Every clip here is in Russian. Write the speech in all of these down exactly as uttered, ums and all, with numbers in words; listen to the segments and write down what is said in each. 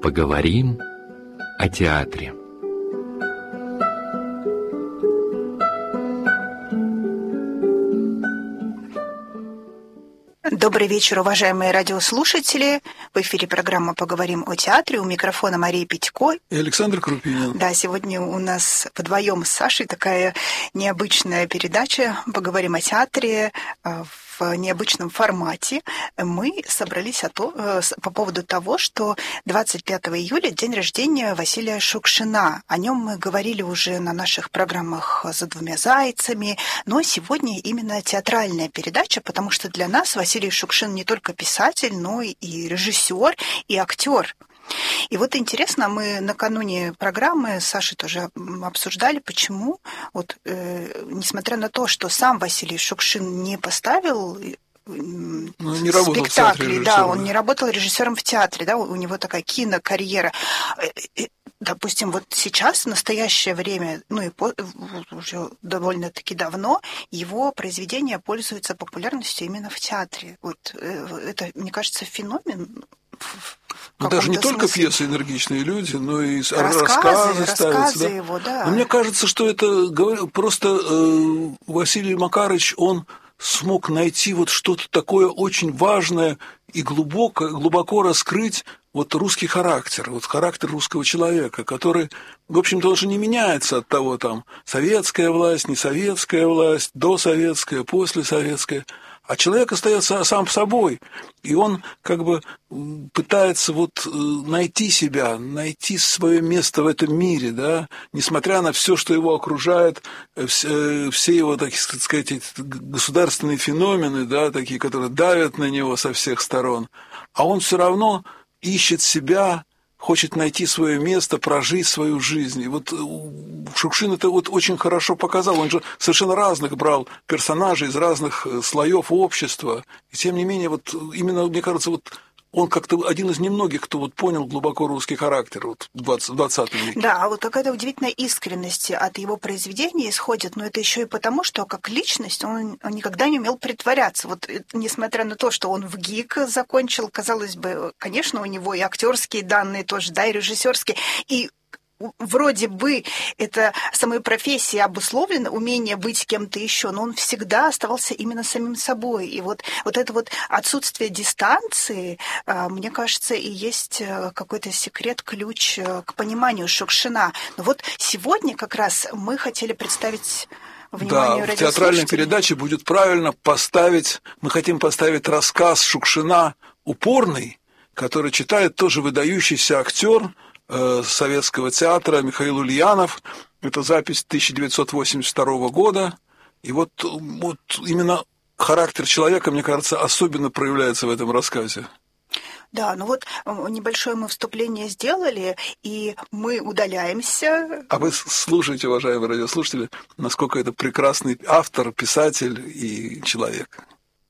Поговорим о театре. Добрый вечер, уважаемые радиослушатели. В эфире программа «Поговорим о театре». У микрофона Мария Петько и Александр Крупинин. Да, сегодня у нас вдвоем с Сашей такая необычная передача «Поговорим о театре» в необычном формате. Мы собрались о то, по поводу того, что двадцать пятого июля день рождения Василия Шукшина. О нем мы говорили уже на наших программах «За двумя зайцами», но сегодня именно театральная передача, потому что для нас Василий Шукшин не только писатель, но и режиссер, и актер. И вот интересно, мы накануне программы с Сашей тоже обсуждали, почему, вот, э, несмотря на то, что сам Василий Шукшин не поставил ну, не работал спектакли, да, он не работал режиссером в театре, да, у него такая кинокарьера. Допустим, вот сейчас, в настоящее время, ну и по, уже довольно-таки давно, его произведения пользуются популярностью именно в театре. Вот это, мне кажется, феномен. Ну, даже не только смысле. Пьесы «Энергичные люди», но и рассказы, рассказы, рассказы ставятся. Да? Его, да. Но мне кажется, что это просто э, Василий Макарыч, он смог найти вот что-то такое очень важное и глубоко, глубоко раскрыть вот русский характер, вот характер русского человека, который, в общем-то, уже не меняется от того, там, советская власть, не советская власть, досоветская, послесоветская. А человек остается сам собой, и он как бы пытается вот найти себя, найти свое место в этом мире, да, несмотря на все, что его окружает, все, все его, так сказать, государственные феномены, да, такие, которые давят на него со всех сторон, а он все равно ищет себя, хочет найти свое место, прожить свою жизнь. И вот Шукшин это вот очень хорошо показал. Он же совершенно разных брал персонажей из разных слоев общества. И тем не менее, вот именно, мне кажется, вот он как-то один из немногих, кто вот понял глубоко русский характер вот в двадцатом веке. Да, а вот какая-то удивительная искренность от его произведения исходит, но это еще и потому, что как личность он, он никогда не умел притворяться. Вот несмотря на то, что он в ГИК закончил, казалось бы, конечно, у него и актерские данные тоже, да, и режиссерские, и вроде бы это самой профессией обусловлено, умение быть кем-то еще, но он всегда оставался именно самим собой. И вот, вот это вот отсутствие дистанции, мне кажется, и есть какой-то секрет, ключ к пониманию Шукшина. Но вот сегодня как раз мы хотели представить вниманию радиослушателей. Да, в театральной передаче будет правильно поставить, мы хотим поставить рассказ Шукшина «Упорный», который читает тоже выдающийся актер советского театра Михаил Ульянов. Это запись тысяча девятьсот восемьдесят второго года. И вот, вот именно характер человека, мне кажется, особенно проявляется в этом рассказе. Да, ну вот небольшое мы вступление сделали, и мы удаляемся. А вы слушаете, уважаемые радиослушатели, насколько это прекрасный автор, писатель и человек.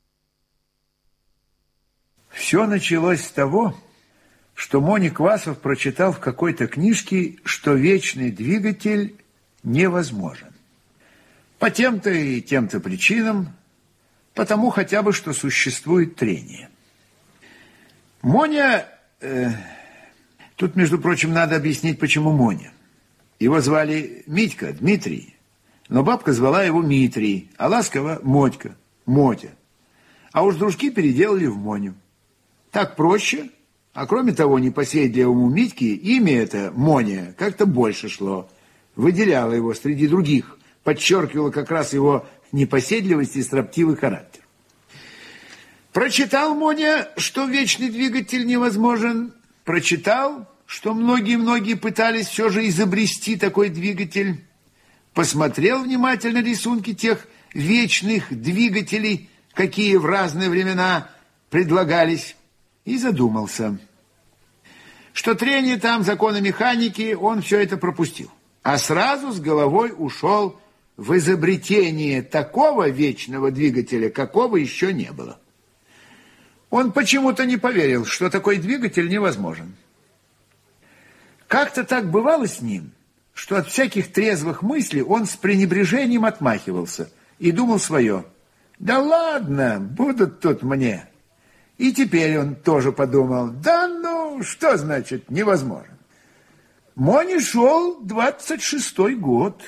Все началось с того, что Мони Квасов прочитал в какой-то книжке, что вечный двигатель невозможен. По тем-то и тем-то причинам, потому хотя бы, что существует трение. Моня... Э, тут, между прочим, надо объяснить, почему Моня. Его звали Митька, Дмитрий, но бабка звала его Митрий, а ласково Мотька, Мотя. А уж дружки переделали в Моню. Так проще... А кроме того, непоседливому Митьке имя это, Моня, как-то больше шло. Выделяло его среди других, подчеркивало как раз его непоседливость и строптивый характер. Прочитал Моня, что вечный двигатель невозможен. Прочитал, что многие-многие пытались все же изобрести такой двигатель. Посмотрел внимательно рисунки тех вечных двигателей, какие в разные времена предлагались, и задумался, что трение там, законы механики, он все это пропустил. А сразу с головой ушел в изобретение такого вечного двигателя, какого еще не было. Он почему-то не поверил, что такой двигатель невозможен. Как-то так бывало с ним, что от всяких трезвых мыслей он с пренебрежением отмахивался и думал свое. Да ладно, будут тут мне. И теперь он тоже подумал, да ну, Ну, что значит невозможен? Моне шел двадцать шестой год.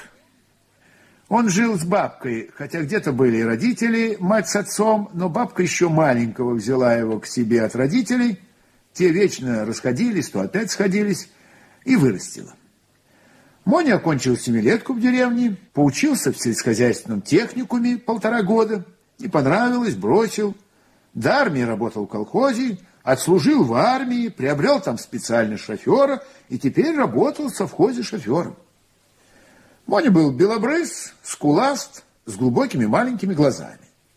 Он жил с бабкой, хотя где-то были и родители, мать с отцом, но бабка еще маленького взяла его к себе от родителей. Те вечно расходились, то опять сходились, и вырастила. Моня окончил семилетку в деревне, поучился в сельскохозяйственном техникуме полтора года, не понравилось, бросил. До армии работал в колхозе, отслужил в армии, приобрел там специально шофера и теперь работал в совхозе шофером. Моня был белобрыс, скуласт, с глубокими маленькими глазами.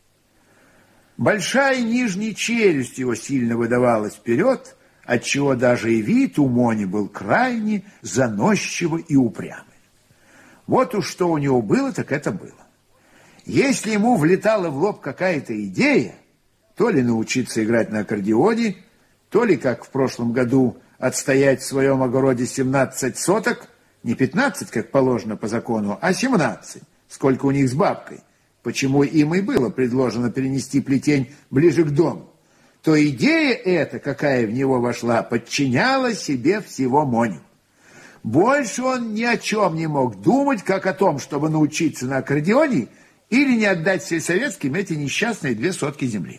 Большая нижняя челюсть его сильно выдавалась вперед, отчего даже и вид у Мони был крайне заносчивый и упрямый. Вот уж что у него было, так это было. Если ему влетала в лоб какая-то идея, то ли научиться играть на аккордеоне, то ли, как в прошлом году, отстоять в своем огороде семнадцать соток, не пятнадцать, как положено по закону, а семнадцать, сколько у них с бабкой, почему им и было предложено перенести плетень ближе к дому, то идея эта, какая в него вошла, подчиняла себе всего Моню. Больше он ни о чем не мог думать, как о том, чтобы научиться на аккордеоне или не отдать сельсоветским эти несчастные две сотки земли.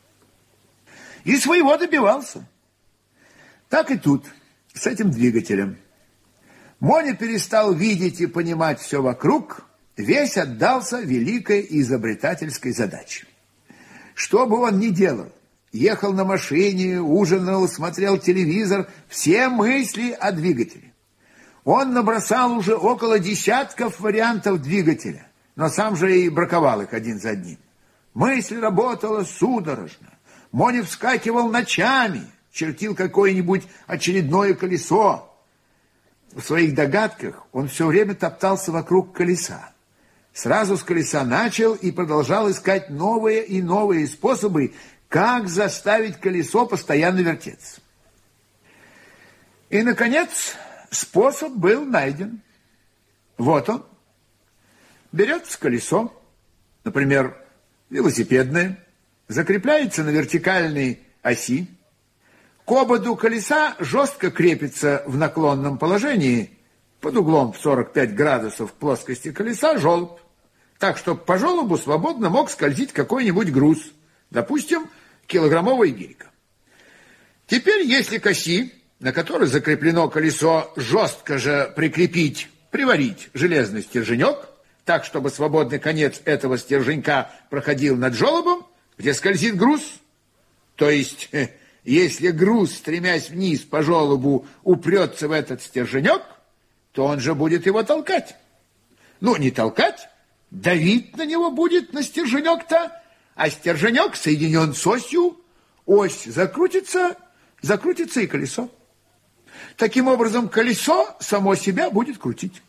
И своего добивался. Так и тут, с этим двигателем. Моня перестал видеть и понимать все вокруг, весь отдался великой изобретательской задаче. Что бы он ни делал, ехал на машине, ужинал, смотрел телевизор, все мысли о двигателе. Он набросал уже около десятков вариантов двигателя, но сам же и браковал их один за одним. Мысль работала судорожно. Моня вскакивал ночами, чертил какое-нибудь очередное колесо. В своих догадках он все время топтался вокруг колеса. Сразу с колеса начал и продолжал искать новые и новые способы, как заставить колесо постоянно вертеться. И, наконец, способ был найден. Вот он. Берется колесо, например, велосипедное, закрепляется на вертикальной оси, к ободу колеса жестко крепится в наклонном положении под углом в сорок пять градусов к плоскости колеса желоб, так, чтобы по желобу свободно мог скользить какой-нибудь груз, допустим, килограммовая гирька. Теперь, если к оси, на которой закреплено колесо, жестко же прикрепить, приварить железный стерженек, так, чтобы свободный конец этого стерженька проходил над желобом, где скользит груз, то есть, если груз, стремясь вниз по желобу, упрется в этот стерженек, то он же будет его толкать. Ну, не толкать, давить на него будет, на стерженек-то, а стерженек соединен с осью, ось закрутится, закрутится и колесо. Таким образом, колесо само себя будет крутить.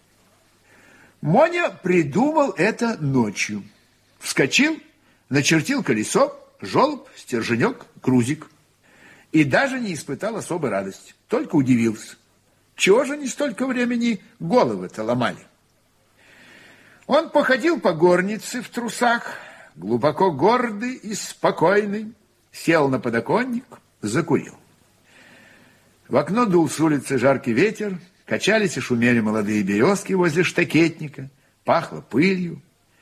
Моня придумал это ночью. Вскочил, начертил колесо, желоб, стерженек, грузик. И даже не испытал особой радости, только удивился. Чего же не столько времени головы-то ломали? Он походил по горнице в трусах, глубоко гордый и спокойный, сел на подоконник, закурил. В окно дул с улицы жаркий ветер, качались и шумели молодые березки возле штакетника, пахло пылью.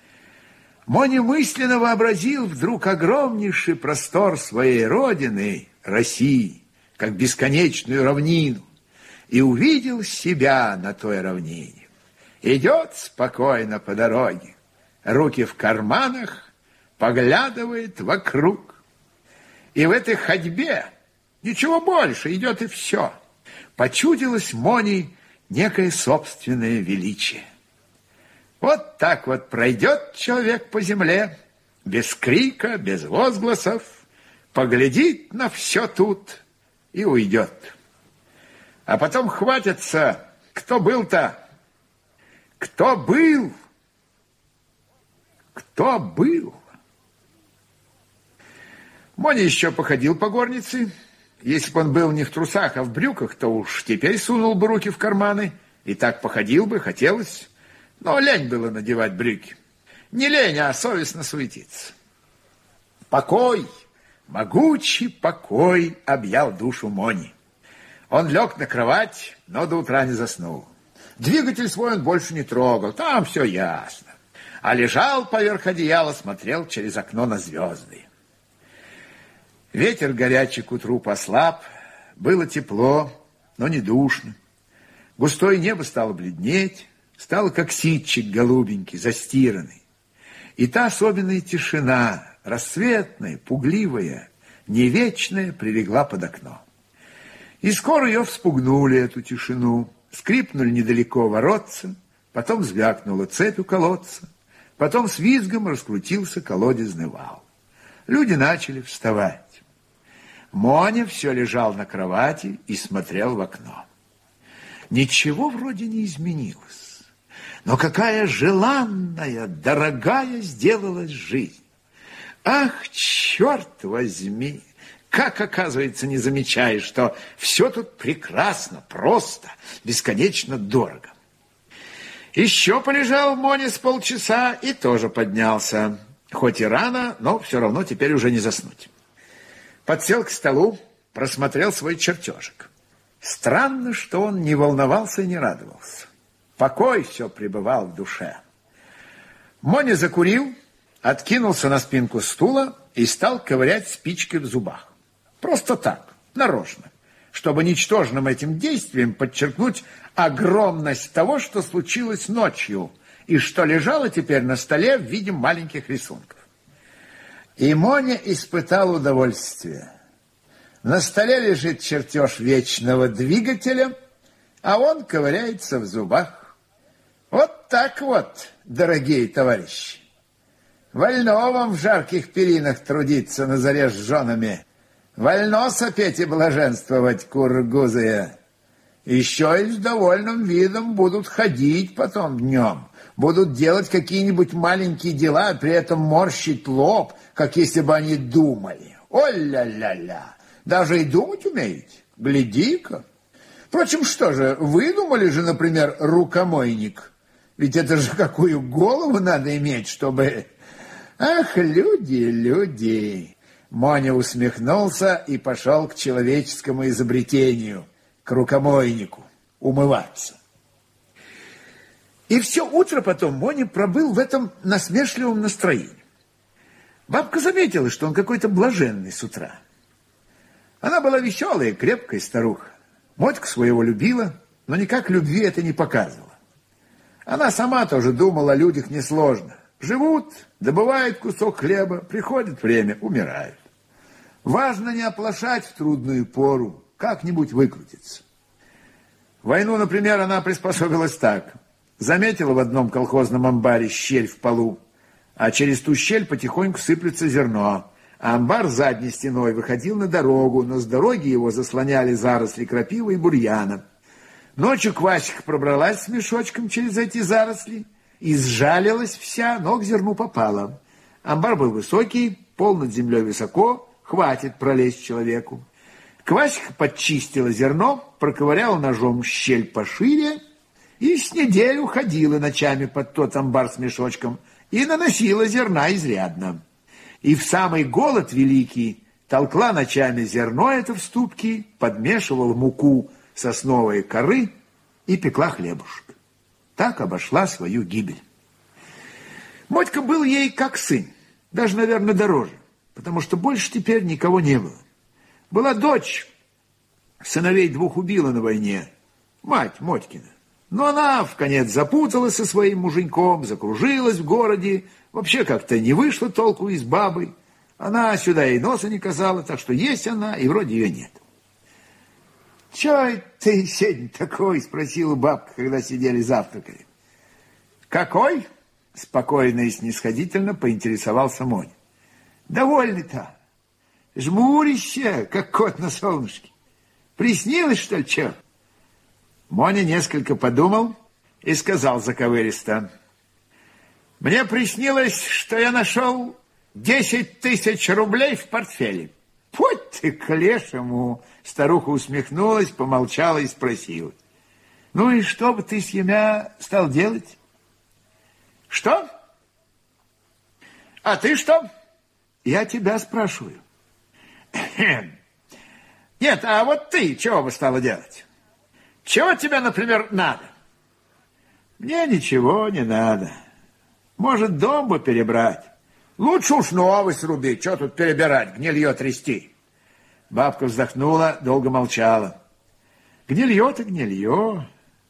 Моня мысленно вообразил вдруг огромнейший простор своей родины, России, как бесконечную равнину, и увидел себя на той равнине. Идет спокойно по дороге, руки в карманах, поглядывает вокруг. И в этой ходьбе ничего больше, идет и все. Почудилось Моне некое собственное величие. Вот так вот пройдет человек по земле, без крика, без возгласов, поглядит на все тут и уйдет. А потом хватится, кто был-то, кто был, кто был. Моня еще походил по горнице. Если бы он был не в трусах, а в брюках, то уж теперь сунул бы руки в карманы, и так походил бы, хотелось. Но лень было надевать брюки. Не лень, а совестно суетиться. Покой, могучий покой объял душу Мони. Он лег на кровать, но до утра не заснул. Двигатель свой он больше не трогал, там все ясно. А лежал поверх одеяла, смотрел через окно на звезды. Ветер горячий к утру послаб, было тепло, но не душно. Густое небо стало бледнеть, стало как ситчик голубенький, застиранный. И та особенная тишина, рассветная, пугливая, не вечная, прилегла под окно. И скоро ее вспугнули, эту тишину. Скрипнули недалеко воротца, потом звякнула цепь у колодца, потом с визгом раскрутился колодезный вал. Люди начали вставать. Моня все лежал на кровати и смотрел в окно. Ничего вроде не изменилось, но какая желанная, дорогая сделалась жизнь. Ах, черт возьми! Как, оказывается, не замечаешь, что все тут прекрасно, просто, бесконечно дорого. Еще полежал Моня с полчаса и тоже поднялся. Хоть и рано, но все равно теперь уже не заснуть. Подсел к столу, просмотрел свой чертежик. Странно, что он не волновался и не радовался. Покой все пребывал в душе. Моня закурил, откинулся на спинку стула и стал ковырять спичкой в зубах. Просто так, нарочно, чтобы ничтожным этим действием подчеркнуть огромность того, что случилось ночью и что лежало теперь на столе в виде маленьких рисунков. И Моня испытал удовольствие. На столе лежит чертеж вечного двигателя, а он ковыряется в зубах. Вот так вот, дорогие товарищи. Вольно вам в жарких перинах трудиться на заре с женами. Вольно сопеть и блаженствовать, кургузые. Еще и с довольным видом будут ходить потом днем. Будут делать какие-нибудь маленькие дела, при этом морщить лоб, как если бы они думали. О-ля-ля-ля! Даже и думать умеете? Гляди-ка! Впрочем, что же, выдумали же, например, рукомойник? Ведь это же какую голову надо иметь, чтобы... Ах, люди, люди! Моня усмехнулся и пошел к человеческому изобретению, к рукомойнику, умываться. И все утро потом Моня пробыл в этом насмешливом настроении. Бабка заметила, что он какой-то блаженный с утра. Она была веселая, крепкая старуха. Мотьку своего любила, но никак любви это не показывала. Она сама тоже думала о людях несложно. Живут, добывают кусок хлеба, приходит время, умирают. Важно не оплошать в трудную пору, как-нибудь выкрутиться. Войну, например, она приспособилась так. Заметила в одном колхозном амбаре щель в полу, а через ту щель потихоньку сыплется зерно. А амбар задней стеной выходил на дорогу, но с дороги его заслоняли заросли крапивы и бурьяна. Ночью Квасика пробралась с мешочком через эти заросли и сжалилась вся, но к зерну попала. Амбар был высокий, пол над землей высоко, хватит пролезть человеку. Квасика подчистила зерно, проковыряла ножом щель пошире и с неделю ходила ночами под тот амбар с мешочком и наносила зерна изрядно. И в самый голод великий толкла ночами зерно это в ступки, подмешивала муку сосновой коры и пекла хлебушек. Так обошла свою гибель. Мотька был ей как сын, даже, наверное, дороже, потому что больше теперь никого не было. Была дочь, сыновей двух убила на войне, мать Мотькина. Но она вконец запуталась со своим муженьком, закружилась в городе, вообще как-то не вышло толку из бабы. Она сюда и носа не казала, так что есть она, и вроде ее нет. «Чё ты сегодня такой?» — спросила бабка, когда сидели завтракали. «Какой?» — спокойно и снисходительно поинтересовался Моня. «Довольный-то. Жмурище, как кот на солнышке. Приснилось, что ли, чё?» Моня несколько подумал и сказал заковыристо: «Мне приснилось, что я нашел десять тысяч рублей в портфеле». «Путь ты к лешему!» — старуха усмехнулась, помолчала и спросила: «Ну и что бы ты с ямя стал делать?» «Что? А ты что?» «Я тебя спрашиваю». Нет, а вот ты чего бы стала делать? Чего тебе, например, надо? Мне ничего не надо. Может, дом бы перебрать? Лучше уж новый срубить. Что тут перебирать, гнилье трясти? Бабка вздохнула, долго молчала. Гнилье-то гнилье.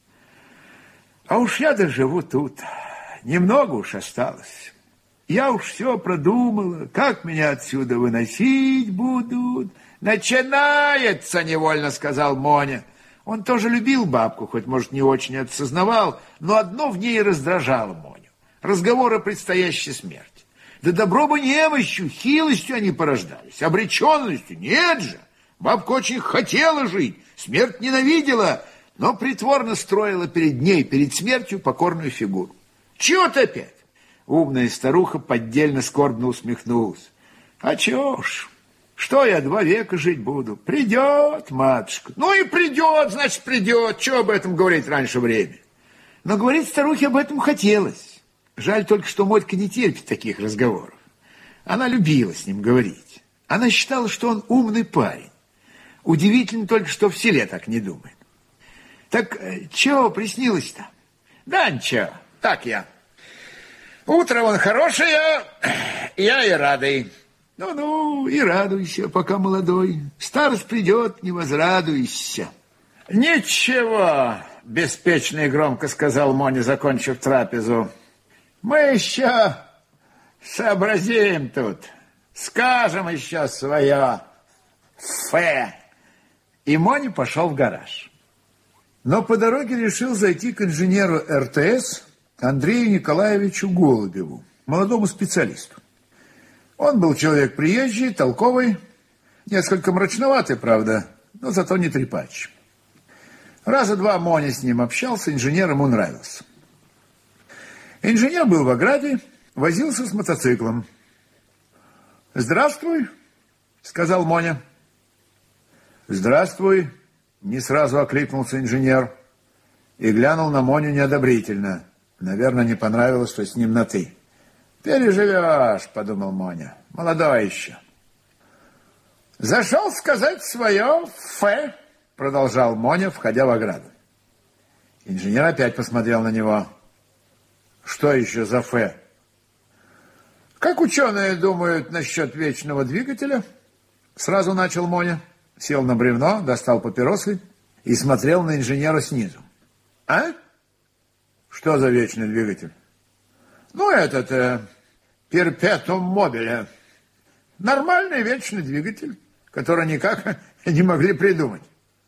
А уж я доживу тут. Немного уж осталось. Я уж все продумала, как меня отсюда выносить будут. Начинается, невольно сказал Моня. Он тоже любил бабку, хоть, может, не очень это сознавал, но одно в ней раздражало Моню. Разговор о предстоящей смерти. Да добро бы немощью, хилостью они порождались, обреченностью. Нет же, бабка очень хотела жить, смерть ненавидела, но притворно строила перед ней, перед смертью, покорную фигуру. Чего ты опять? Умная старуха поддельно скорбно усмехнулась. А чего ж, что я два века жить буду? Придет, матушка. Ну и придет, значит, придет. Чего об этом говорить раньше времени? Но говорить старухе об этом хотелось. Жаль только, что Мотька не терпит таких разговоров. Она любила с ним говорить. Она считала, что он умный парень. Удивительно только, что в селе так не думает. Так чего приснилось-то? Да ничего, так я. Утро вон хорошее, я и радый. Ну-ну, и радуйся, пока молодой. Старость придет, не возрадуйся. Ничего, беспечно и громко сказал Моня, закончив трапезу. Мы еще сообразим тут, скажем еще свое фе. И Моня пошел в гараж. Но по дороге решил зайти к инженеру эр тэ эс Андрею Николаевичу Голубеву, молодому специалисту. Он был человек приезжий, толковый, несколько мрачноватый, правда, но зато не трепач. Раза два Моня с ним общался, инженер ему нравился. Инженер был в ограде, возился с мотоциклом. «Здравствуй», — сказал Моня. «Здравствуй», — не сразу окликнулся инженер и глянул на Моню неодобрительно. Наверное, не понравилось, что с ним на «ты». «Переживешь», — подумал Моня, — «молодой еще». «Зашел сказать свое фе», — продолжал Моня, входя в ограду. Инженер опять посмотрел на него. «Что еще за фе?» «Как ученые думают насчет вечного двигателя?» Сразу начал Моня, сел на бревно, достал папиросы и смотрел на инженера снизу. «А? Что за вечный двигатель?» «Ну, этот, э, перпетум мобиле. Нормальный вечный двигатель, который никак не могли придумать».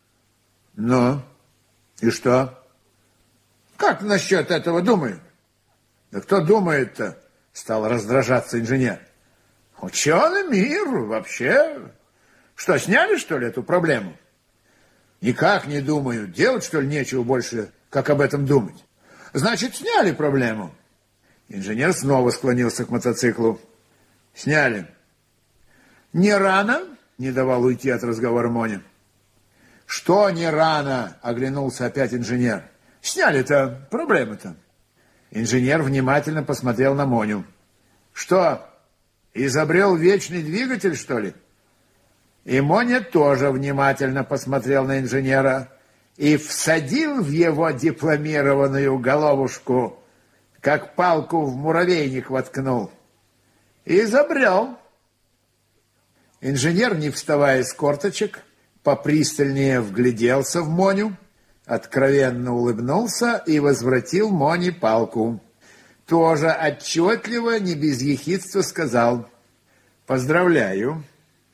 «Ну, и что?» «Как насчет этого думают?» «Да кто думает-то?» — стал раздражаться инженер. «Ученый мир вообще. Что, сняли, что ли, эту проблему?» «Никак не думают. Делать, что ли, нечего больше, как об этом думать?» «Значит, сняли проблему?» Инженер снова склонился к мотоциклу. «Сняли». «Не рано?» — не давал уйти от разговора Моня. «Что не рано?» — оглянулся опять инженер. «Сняли-то, проблема-то». Инженер внимательно посмотрел на Моню. «Что, изобрел вечный двигатель, что ли?» И Моня тоже внимательно посмотрел на инженера и всадил в его дипломированную головушку, как палку в муравейник воткнул. Изобрел. Инженер, не вставая с корточек, попристальнее вгляделся в Моню, откровенно улыбнулся и возвратил Моне палку. Тоже отчетливо, не без ехидства сказал: «Поздравляю».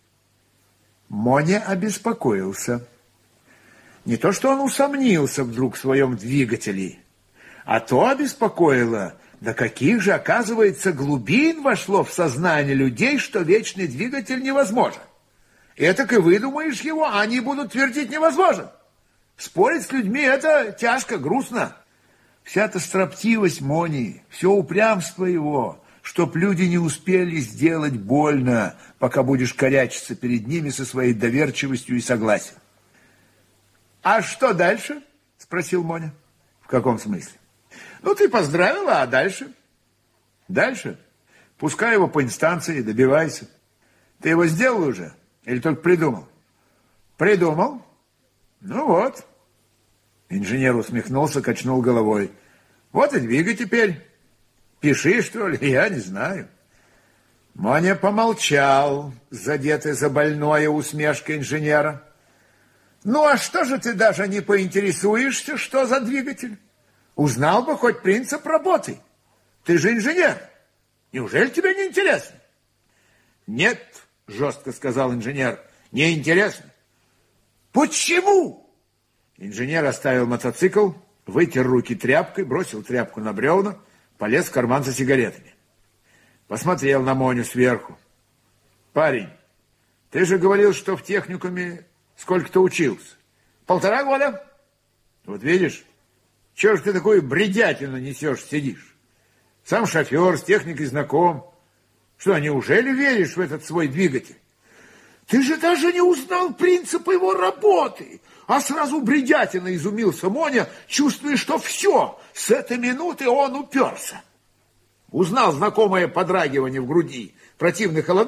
Моня обеспокоился. Не то, что он усомнился вдруг в своем двигателе, а то обеспокоило, до каких же, оказывается, глубин вошло в сознание людей, что вечный двигатель невозможен. Этак и выдумаешь его, а они будут твердить невозможен. Спорить с людьми — это тяжко, грустно. Вся эта строптивость Мони, все упрямство его, чтоб люди не успели сделать больно, пока будешь корячиться перед ними со своей доверчивостью и согласием. «А что дальше?» — спросил Моня. «В каком смысле?» «Ну, ты поздравила, а дальше?» «Дальше? Пускай его по инстанции, добивайся. Ты его сделал уже или только придумал?» Придумал? Ну вот. Инженер усмехнулся, качнул головой. Вот и двигай теперь. Пиши, что ли, я не знаю. Моня помолчал, задетый за больное усмешкой инженера. Ну, а что же ты даже не поинтересуешься, что за двигатель? Узнал бы хоть принцип работы. Ты же инженер. Неужели тебе не интересно? Нет, жестко сказал инженер, не интересно. Почему? Инженер оставил мотоцикл, вытер руки тряпкой, бросил тряпку на бревна, полез в карман за сигаретами. Посмотрел на Моню сверху. Парень, ты же говорил, что в техникуме сколько-то учился? Полтора года? Вот видишь, чего ж ты такую бредятину несешь, сидишь? Сам шофер, с техникой знаком. Что, неужели веришь в этот свой двигатель? Ты же даже не узнал принципа его работы. А сразу бредятина, изумился Моня, чувствуя, что все, с этой минуты он уперся. Узнал знакомое подрагивание в груди, противный холодок.